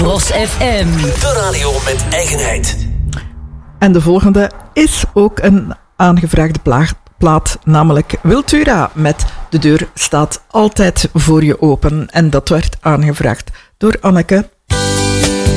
Bos FM. De radio met eigenheid. En de volgende is ook een aangevraagde plaat, namelijk Wiltura met De deur staat altijd voor je open. En dat werd aangevraagd door Anneke